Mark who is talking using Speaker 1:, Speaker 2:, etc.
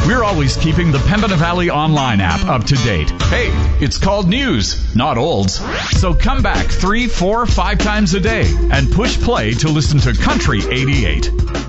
Speaker 1: We're always keeping the Pembina Valley Online app up to date. Hey, it's called news, not olds. So come back 3, 4, 5 times a day and push play to listen to Country 88.